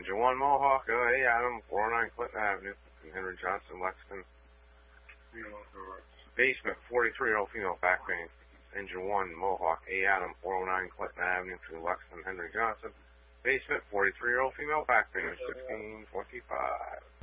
Engine 1 Mohawk, A. Adam, 409 Clinton Avenue, and Henry Johnson, Lexington. Basement, 43-year-old female, back pain. Engine 1 Mohawk, A. Adam, 409 Clinton Avenue, between Lexington and Henry Johnson. Basement, 43-year-old female, back pain, 1625.